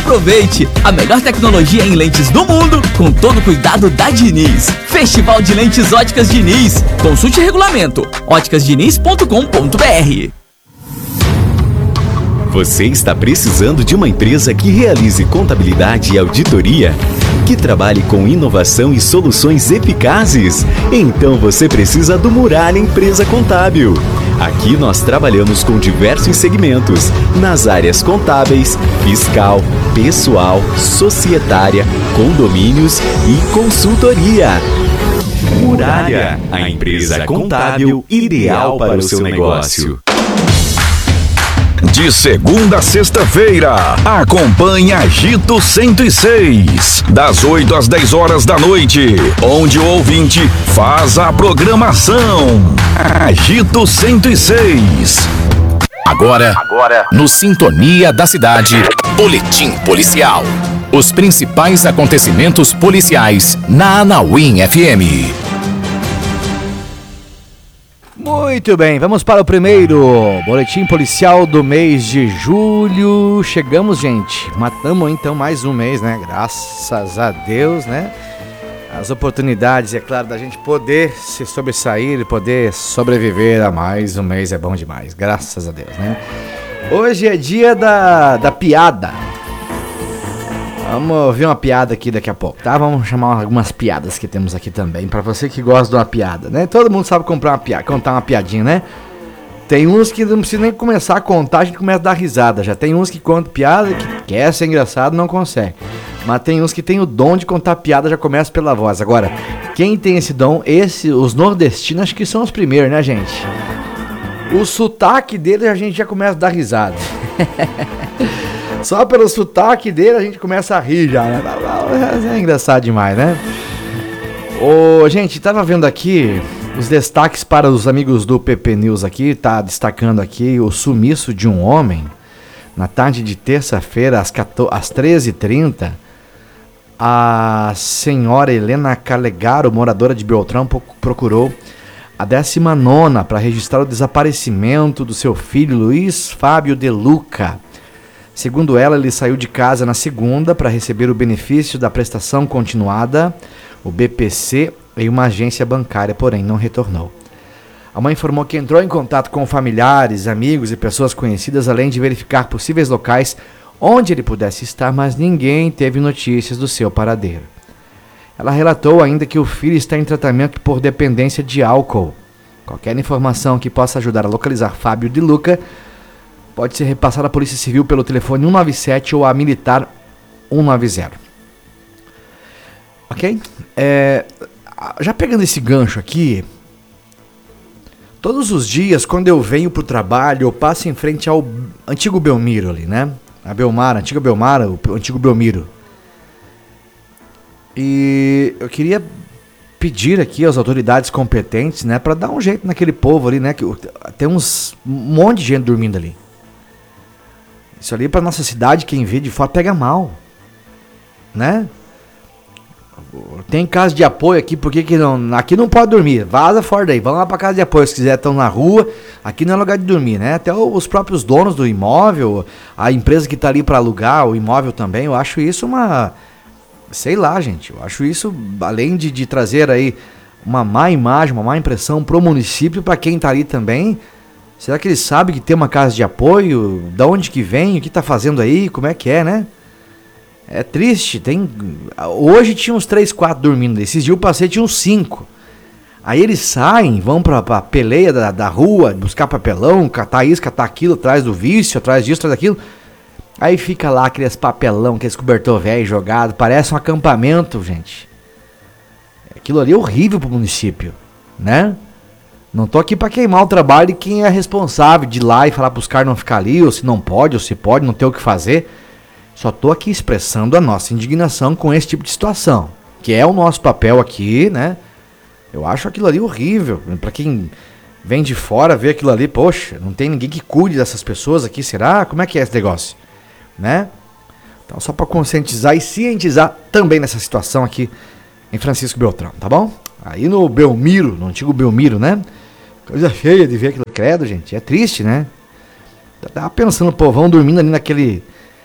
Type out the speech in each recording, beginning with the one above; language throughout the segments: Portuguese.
Aproveite a melhor tecnologia em lentes do mundo com todo o cuidado da Diniz. Festival de Lentes Óticas Diniz. Consulte regulamento óticasdiniz.com.br. Você está precisando de uma empresa que realize contabilidade e auditoria? Que trabalhe com inovação e soluções eficazes? Então você precisa do Muralha Empresa Contábil. Aqui nós trabalhamos com diversos segmentos, nas áreas contábeis, fiscal, pessoal, societária, condomínios e consultoria. Muralha, a empresa contábil ideal para o seu negócio. De segunda a sexta-feira, acompanhe Agito 106, das 8 às 10 horas da noite, onde o ouvinte faz a programação. Agito 106. Agora, no Sintonia da Cidade, Boletim Policial. Os principais acontecimentos policiais na Anauim FM. Muito bem, vamos para o primeiro boletim policial do mês de julho. Chegamos, gente, matamos então mais um mês, né? Graças a Deus, né? As oportunidades, é claro, da gente poder se sobressair, poder sobreviver a mais um mês é bom demais, graças a Deus, né? Hoje é dia da piada. Vamos ouvir uma piada aqui daqui a pouco, tá? Vamos chamar algumas piadas que temos aqui também, pra você que gosta de uma piada, né? Todo mundo sabe contar uma piadinha, né? Tem uns que não precisa nem começar a contar, a gente começa a dar risada. Já tem uns que contam piada, que quer ser engraçado, não consegue. Mas tem uns que tem o dom de contar piada, já começa pela voz. Agora, quem tem esse dom, os nordestinos, acho que são os primeiros, né, gente? O sotaque deles a gente já começa a dar risada. Só pelo sotaque dele a gente começa a rir já, né? É engraçado demais, né? Gente, tava vendo aqui os destaques para os amigos do PP News aqui. Tá destacando aqui o sumiço de um homem. Na tarde de terça-feira, às 13h30, a senhora Helena Calegaro, moradora de Beltrão, procurou a 19ª para registrar o desaparecimento do seu filho Luiz Fábio De Luca. Segundo ela, ele saiu de casa na segunda para receber o benefício da prestação continuada, o BPC, em uma agência bancária, porém não retornou. A mãe informou que entrou em contato com familiares, amigos e pessoas conhecidas, além de verificar possíveis locais onde ele pudesse estar, mas ninguém teve notícias do seu paradeiro. Ela relatou ainda que o filho está em tratamento por dependência de álcool. Qualquer informação que possa ajudar a localizar Fábio De Luca pode ser repassada à Polícia Civil pelo telefone 197 ou a Militar 190. Ok? Já pegando esse gancho aqui, todos os dias, quando eu venho pro trabalho, eu passo em frente ao antigo Belmiro ali, né? A antiga Belmara, o antigo Belmiro. E eu queria pedir aqui às autoridades competentes, né, para dar um jeito naquele povo ali, né? Que tem um monte de gente dormindo ali. Isso ali pra nossa cidade, quem vê de fora pega mal, né? Tem casa de apoio aqui, por que não? Aqui não pode dormir, vaza fora daí, vamos lá pra casa de apoio, se quiser, estão na rua, aqui não é lugar de dormir, né? Até os próprios donos do imóvel, a empresa que tá ali pra alugar o imóvel também, eu acho isso sei lá, gente, eu acho isso, além de trazer aí uma má imagem, uma má impressão pro município, pra quem tá ali também. Será que eles sabem que tem uma casa de apoio? Da onde que vem? O que tá fazendo aí? Como é que é, né? É triste. Hoje tinha uns 3, 4 dormindo. Esses dias eu passei, tinha uns 5. Aí eles saem, vão pra peleia da rua, buscar papelão, catar isso, catar aquilo, atrás do vício, atrás disso, atrás daquilo. Aí fica lá aqueles papelão, aqueles cobertor velho jogado. Parece um acampamento, gente. Aquilo ali é horrível pro município, né? Não tô aqui pra queimar o trabalho de quem é responsável de ir lá e falar pros caras não ficar ali, ou se não pode, ou se pode, não ter o que fazer. Só tô aqui expressando a nossa indignação com esse tipo de situação, que é o nosso papel aqui, né? Eu acho aquilo ali horrível. Pra quem vem de fora ver aquilo ali, poxa, não tem ninguém que cuide dessas pessoas aqui, será? Como é que é esse negócio? Né? Então, só pra conscientizar e cientizar também nessa situação aqui em Francisco Beltrão, tá bom? Aí no Belmiro, no antigo Belmiro, né? Coisa feia de ver aquilo, credo, gente. É triste, né? Eu tava pensando, o povão dormindo ali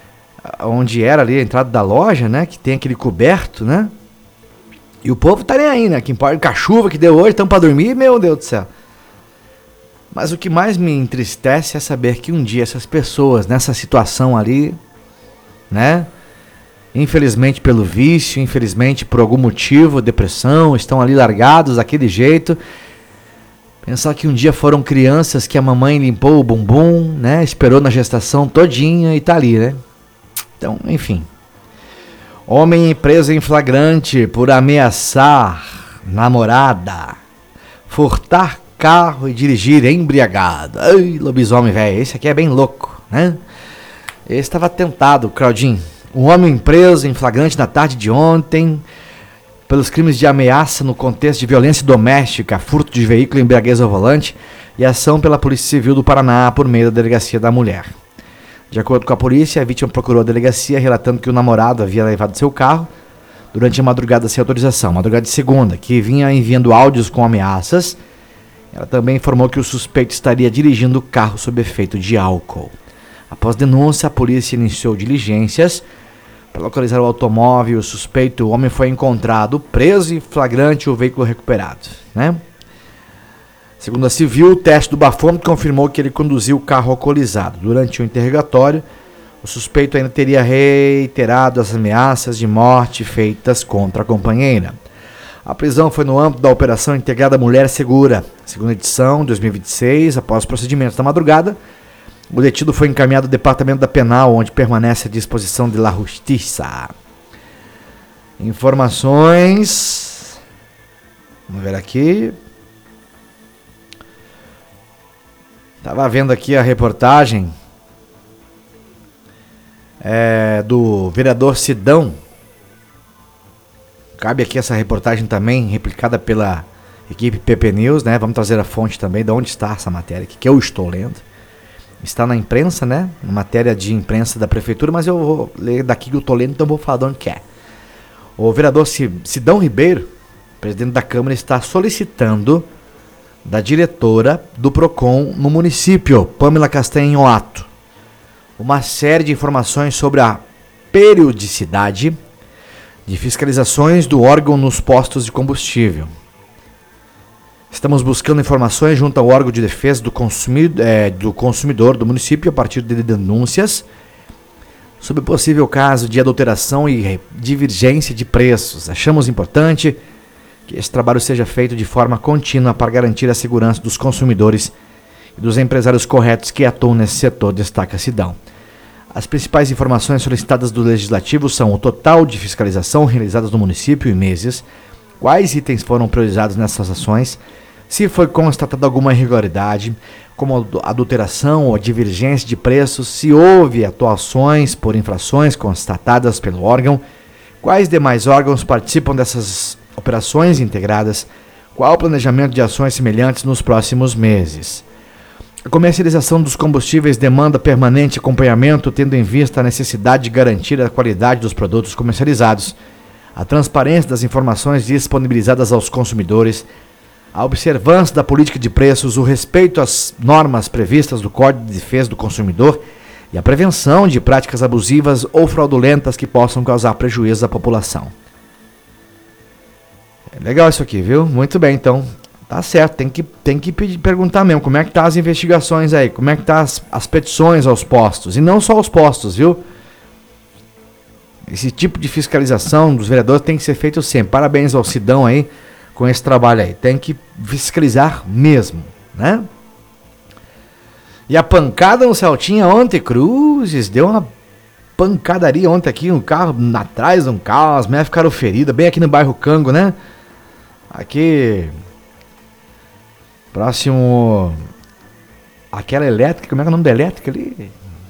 onde era ali a entrada da loja, né? Que tem aquele coberto, né? E o povo tá nem aí, né? Que importa com a chuva que deu hoje, estão pra dormir, meu Deus do céu. Mas o que mais me entristece é saber que um dia essas pessoas nessa situação ali, né? Infelizmente pelo vício, infelizmente por algum motivo, depressão, estão ali largados daquele jeito. Pensar que um dia foram crianças que a mamãe limpou o bumbum, né? Esperou na gestação todinha e tá ali, né? Então, enfim. Homem preso em flagrante por ameaçar namorada, furtar carro e dirigir embriagado. Ai, lobisomem, velho. Esse aqui é bem louco, né? Esse estava tentado, Claudinho. Um homem preso em flagrante na tarde de ontem pelos crimes de ameaça no contexto de violência doméstica, furto de veículo, embriaguez ao volante e ação pela Polícia Civil do Paraná por meio da Delegacia da Mulher. De acordo com a polícia, a vítima procurou a delegacia relatando que o namorado havia levado seu carro durante a madrugada sem autorização, madrugada de segunda, que vinha enviando áudios com ameaças. Ela também informou que o suspeito estaria dirigindo o carro sob efeito de álcool. Após denúncia, a polícia iniciou diligências para localizar o automóvel. O suspeito, o homem foi encontrado preso e flagrante, o veículo recuperado, né? Segundo a Civil, o teste do bafômetro confirmou que ele conduziu o carro alcoolizado. Durante o interrogatório, o suspeito ainda teria reiterado as ameaças de morte feitas contra a companheira. A prisão foi no âmbito da Operação Integrada Mulher Segura, segunda edição, 2026. Após os procedimentos da madrugada, o detido foi encaminhado ao Departamento da Penal, onde permanece à disposição de la Justiça. Informações. Vamos ver aqui. Estava vendo aqui a reportagem do vereador Sidão. Cabe aqui essa reportagem também, replicada pela equipe PP News, né? Vamos trazer a fonte também de onde está essa matéria aqui, que eu estou lendo. Está na imprensa, né? Na matéria de imprensa da prefeitura, mas eu vou ler daqui que eu estou lendo, então vou falar de onde que é. O vereador Sidão Ribeiro, presidente da Câmara, está solicitando da diretora do PROCON no município, Pamela Castanhoato, uma série de informações sobre a periodicidade de fiscalizações do órgão nos postos de combustível. Estamos buscando informações junto ao órgão de defesa do consumidor do município a partir de denúncias sobre possível caso de adulteração e divergência de preços. Achamos importante que esse trabalho seja feito de forma contínua para garantir a segurança dos consumidores e dos empresários corretos que atuam nesse setor, destaca Sidão. As principais informações solicitadas do Legislativo são o total de fiscalização realizadas no município em meses, quais itens foram priorizados nessas ações, se foi constatada alguma irregularidade, como adulteração ou divergência de preços, se houve atuações por infrações constatadas pelo órgão, quais demais órgãos participam dessas operações integradas, qual o planejamento de ações semelhantes nos próximos meses. A comercialização dos combustíveis demanda permanente acompanhamento, tendo em vista a necessidade de garantir a qualidade dos produtos comercializados, a transparência das informações disponibilizadas aos consumidores, a observância da política de preços, o respeito às normas previstas do Código de Defesa do Consumidor e a prevenção de práticas abusivas ou fraudulentas que possam causar prejuízo à população. É legal isso aqui, viu? Muito bem, então. Tá certo, tem que perguntar mesmo como é que tá as investigações aí, como é que tá as petições aos postos, e não só aos postos, viu? Esse tipo de fiscalização dos vereadores tem que ser feito sempre. Parabéns ao Sidão aí com esse trabalho aí. Tem que fiscalizar mesmo, né? E a pancada no Celtinha ontem, Cruzes, deu uma pancadaria ontem aqui, um carro atrás de um carro, as mulheres ficaram feridas, bem aqui no bairro Cango, né? Aqui próximo aquela elétrica, como é que é o nome da elétrica ali?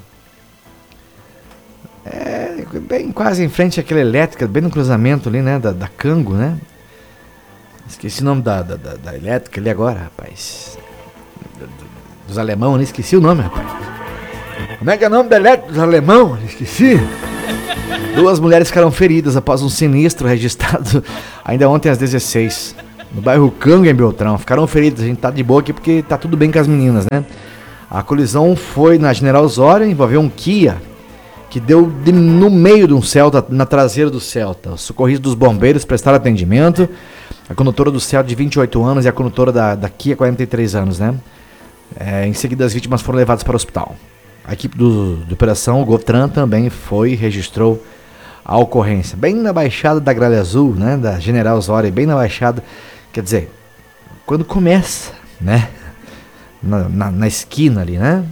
É, bem quase em frente àquela elétrica, bem no cruzamento ali, né, da Cango, né? Esqueci o nome da elétrica ali agora, rapaz. Dos alemão, né? Esqueci o nome, rapaz. Como é que é o nome da elétrica dos alemão? Esqueci. 2 mulheres ficaram feridas após um sinistro registrado ainda ontem às 16, no bairro Cango, em Beltrão. Ficaram feridas, a gente tá de boa aqui porque tá tudo bem com as meninas, né? A colisão foi na General Osório, envolveu um Kia que deu no meio de um Celta, na traseira do Celta. Os socorristas dos bombeiros prestaram atendimento. A condutora do Celta de 28 anos e a condutora da Kia 43 anos, né? Em seguida, as vítimas foram levadas para o hospital. A equipe de operação, o Gotran, também registrou a ocorrência. Bem na Baixada da Gralha Azul, né? Da General Osório, bem na Baixada. Quer dizer, quando começa, né? Na esquina ali, né?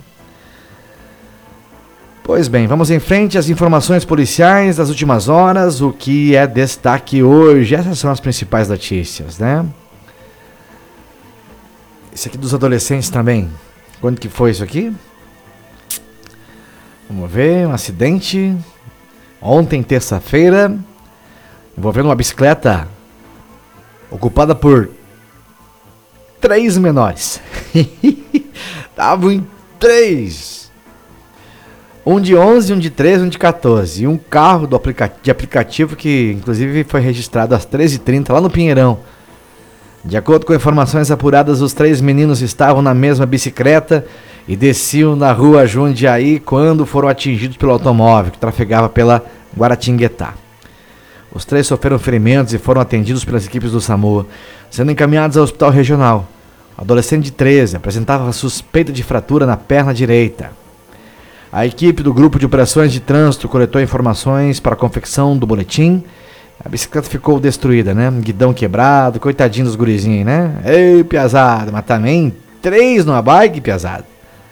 Pois bem, vamos em frente às informações policiais das últimas horas, o que é destaque hoje. Essas são as principais notícias, né? Isso aqui dos adolescentes também. Quando que foi isso aqui? Vamos ver, um acidente. Ontem, terça-feira, envolvendo uma bicicleta ocupada por 3 menores. Estavam em 3. Um de 11, um de 13, um de 14. E um carro de aplicativo que, inclusive, foi registrado às 13h30 lá no Pinheirão. De acordo com informações apuradas, os 3 meninos estavam na mesma bicicleta e desciam na rua Jundiaí quando foram atingidos pelo automóvel que trafegava pela Guaratinguetá. Os 3 sofreram ferimentos e foram atendidos pelas equipes do SAMU, sendo encaminhados ao hospital regional. O adolescente de 13 apresentava suspeita de fratura na perna direita. A equipe do grupo de operações de trânsito coletou informações para a confecção do boletim. A bicicleta ficou destruída, né? Guidão quebrado, coitadinho dos gurizinhos, né? Ei, piazada, mas também 3 numa bike, piazada.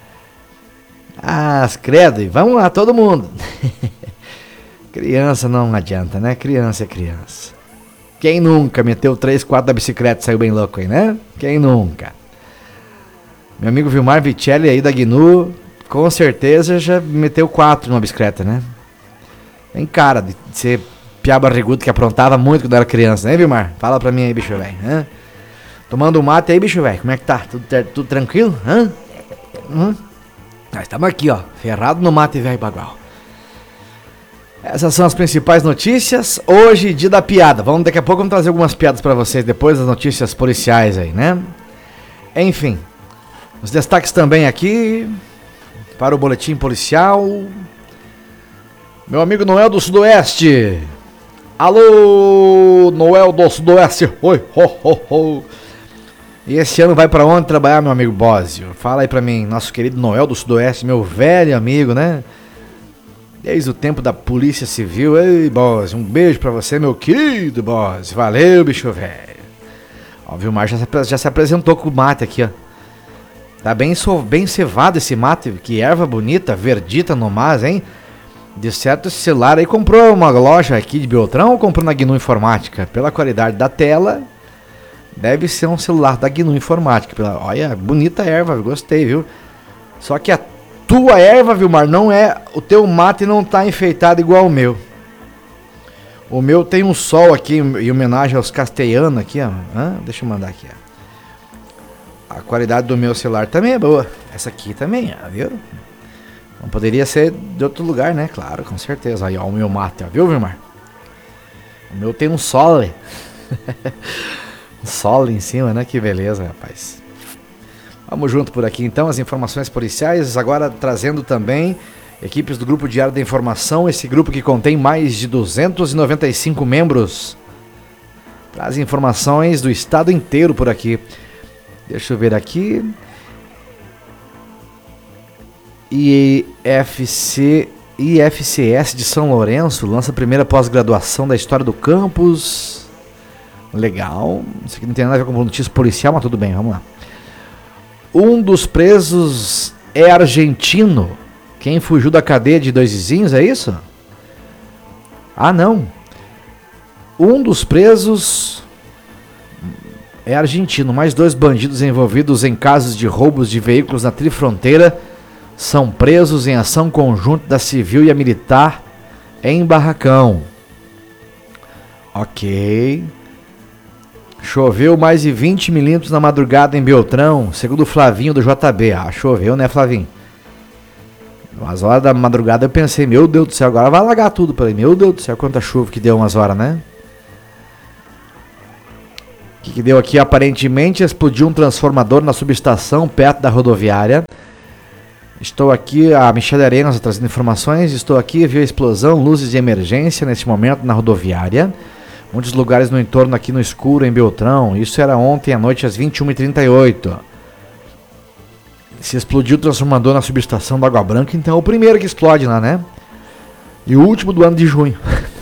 Ah, credo, vamos lá, todo mundo. Criança não adianta, né? Criança é criança. Quem nunca meteu 3, 4 da bicicleta e saiu bem louco aí, né? Quem nunca? Meu amigo Vilmar Vicelli aí da GNU, com certeza já meteu 4 numa bicicleta, né? Tem cara de ser piá barrigudo que aprontava muito quando era criança, né, Vilmar? Fala pra mim aí, bicho velho. Tomando um mate aí, bicho velho. Como é que tá? Tudo tranquilo? Nós estamos aqui, ó, ferrado no mate velho bagual. Essas são as principais notícias. Hoje, dia da piada. Daqui a pouco vamos trazer algumas piadas pra vocês depois das notícias policiais aí, né? Enfim, os destaques também aqui para o boletim policial. Meu amigo Noel do Sudoeste. Alô, Noel do Sudoeste. Oi, ho, ho, ho. E esse ano vai pra onde trabalhar, meu amigo Bósio? Fala aí pra mim, nosso querido Noel do Sudoeste, meu velho amigo, né? Desde o tempo da Polícia Civil. Ei, Bósio, um beijo pra você, meu querido Bósio. Valeu, bicho velho. Ó, o Vilmar já se apresentou com o mate aqui, ó. Tá bem cevado esse mate, que erva bonita, verdita no mas, hein? De certo, esse celular aí comprou uma loja aqui de Beltrão ou comprou na GNU Informática? Pela qualidade da tela, deve ser um celular da GNU Informática. Olha, bonita erva, gostei, viu? Só que a tua erva, Vilmar, não é... O teu mate não tá enfeitado igual o meu. O meu tem um sol aqui, em homenagem aos castelhanos aqui, ó. Deixa eu mandar aqui, ó. A qualidade do meu celular também é boa. Essa aqui também, viu? Não poderia ser de outro lugar, né? Claro, com certeza. Aí, ó, o meu mate, ó, viu, Vilmar? O meu tem um sol. Um sol em cima, né? Que beleza, rapaz. Vamos junto por aqui, então, as informações policiais. Agora trazendo também equipes do Grupo Diário da Informação. Esse grupo que contém mais de 295 membros. Traz informações do estado inteiro por aqui. Deixa eu ver aqui. IFCS de São Lourenço lança a primeira pós-graduação da história do campus. Legal. Isso aqui não tem nada a ver com notícia policial, mas tudo bem, vamos lá. Um dos presos é argentino. Quem fugiu da cadeia de Dois Vizinhos, é isso? Ah, não. Um dos presos é argentino. Mais 2 bandidos envolvidos em casos de roubos de veículos na Trifronteira são presos em ação conjunta da Civil e a Militar em Barracão. Ok. Choveu mais de 20 milímetros na madrugada em Beltrão, segundo o Flavinho do JB. Ah, choveu, né, Flavinho? Umas horas da madrugada eu pensei, meu Deus do céu, agora vai alagar tudo por aí. Meu Deus do céu, quanta chuva que deu umas horas, né? O que deu aqui? Aparentemente explodiu um transformador na subestação perto da rodoviária. Estou aqui, a Michelle Arenas trazendo informações. Estou aqui, viu a explosão, luzes de emergência neste momento na rodoviária. Muitos lugares no entorno aqui no escuro, em Beltrão. Isso era ontem à noite às 21h38. Se explodiu o transformador na subestação da Água Branca, então é o primeiro que explode lá, né? E o último do ano de junho.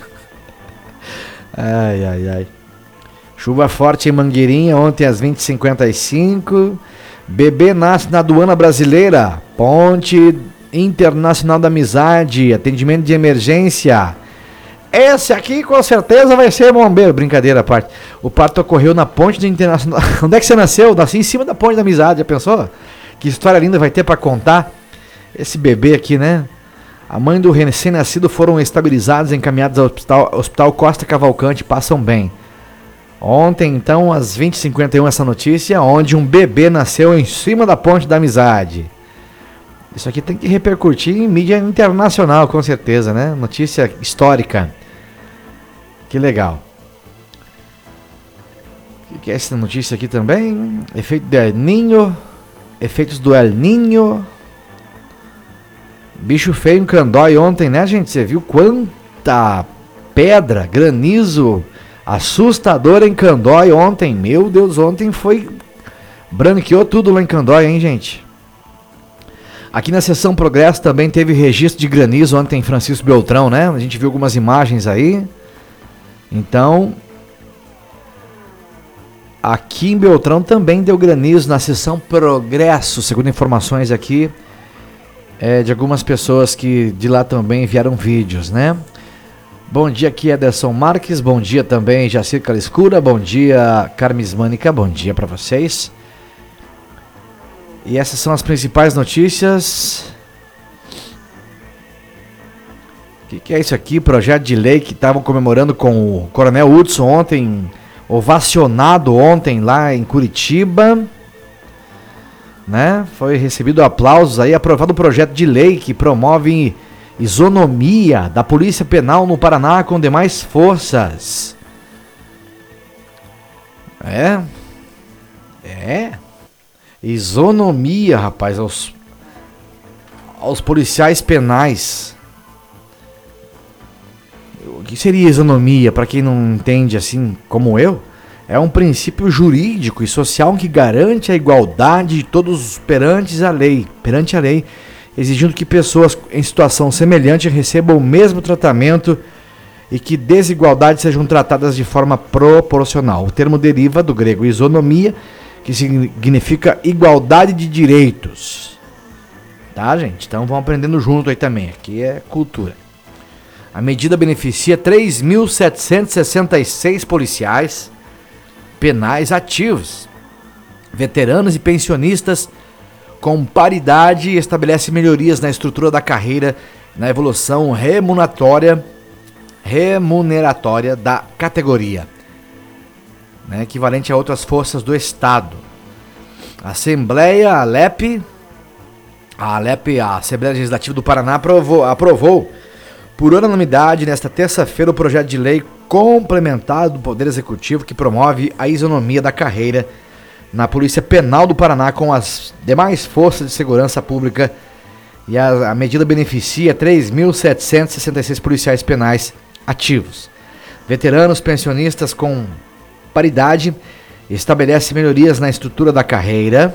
Ai. Chuva forte em Mangueirinha, ontem às 20h55. Bebê nasce na aduana brasileira. Ponte Internacional da Amizade. Atendimento de emergência. Esse aqui com certeza vai ser bombeiro. Brincadeira à parte. O parto ocorreu na ponte do Internacional. Onde é que você nasceu? Nasci em cima da ponte da Amizade. Já pensou? Que história linda vai ter pra contar. Esse bebê aqui, né? A mãe do recém-nascido foram estabilizados e encaminhados ao hospital Costa Cavalcante. Passam bem. Ontem, então, às 20h51, essa notícia, onde um bebê nasceu em cima da ponte da Amizade. Isso aqui tem que repercutir em mídia internacional, com certeza, né? Notícia histórica. Que legal. O que é essa notícia aqui também? Efeito do El Niño. Efeitos do El Niño. Bicho feio em Candói ontem, né, gente? Você viu quanta pedra, granizo assustador em Candói ontem. Meu Deus, ontem foi... branqueou tudo lá em Candói, hein, gente? Aqui na seção Progresso também teve registro de granizo ontem em Francisco Beltrão, né? A gente viu algumas imagens aí. Então, aqui em Beltrão também deu granizo na seção Progresso, segundo informações aqui de algumas pessoas que de lá também enviaram vídeos, né? Bom dia aqui, Ederson Marques. Bom dia também, Jacir Caliscura. Bom dia, Carmes Mânica. Bom dia para vocês. E essas são as principais notícias. O que é isso aqui? Projeto de lei que estavam comemorando com o Coronel Hudson ontem, ovacionado ontem lá em Curitiba, né? Foi recebido aplausos aí, aprovado o projeto de lei que promove isonomia da Polícia Penal no Paraná com demais forças. Isonomia, rapaz, aos policiais penais. O que seria isonomia, para quem não entende assim como eu? É um princípio jurídico e social que garante a igualdade de todos perante a lei, exigindo que pessoas em situação semelhante recebam o mesmo tratamento e que desigualdades sejam tratadas de forma proporcional. O termo deriva do grego isonomia, que significa igualdade de direitos. Tá, gente? Então vamos aprendendo junto aí também. Aqui é cultura. A medida beneficia 3.766 policiais penais ativos, veteranos e pensionistas com paridade e estabelece melhorias na estrutura da carreira, na evolução remuneratória da categoria, né, equivalente a outras forças do Estado. A Assembleia, a Assembleia Legislativa do Paraná aprovou por unanimidade nesta terça-feira o projeto de lei complementar do Poder Executivo que promove a isonomia da carreira na Polícia Penal do Paraná com as demais forças de segurança pública, e a medida beneficia 3.766 policiais penais ativos, veteranos, pensionistas com paridade, estabelece melhorias na estrutura da carreira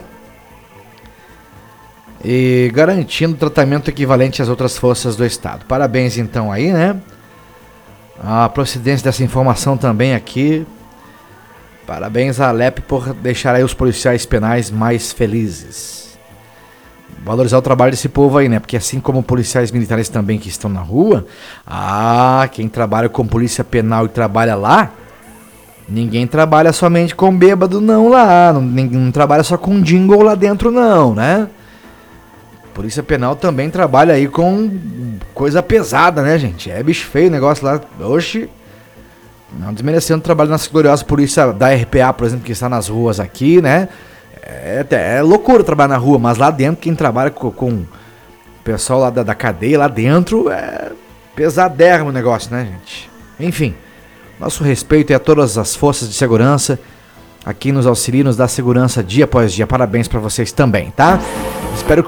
e garantindo tratamento equivalente às outras forças do Estado. Parabéns então aí, né? A procedência dessa informação também aqui. Parabéns à Alep por deixar aí os policiais penais mais felizes. Valorizar o trabalho desse povo aí, né? Porque assim como policiais militares também que estão na rua, quem trabalha com polícia penal e trabalha lá, ninguém trabalha somente com bêbado não lá, não trabalha só com jingle lá dentro não, né? Polícia Penal também trabalha aí com coisa pesada, né, gente? É bicho feio o negócio lá. Oxi. Não desmerecendo o trabalho da nossa gloriosa polícia da RPA, por exemplo, que está nas ruas aqui, né? É loucura trabalhar na rua, mas lá dentro, quem trabalha com o pessoal lá da cadeia, lá dentro, é pesadérrimo o negócio, né, gente? Enfim, nosso respeito é a todas as forças de segurança, a quem nos auxilia, nos dá segurança dia após dia. Parabéns para vocês também, tá? Espero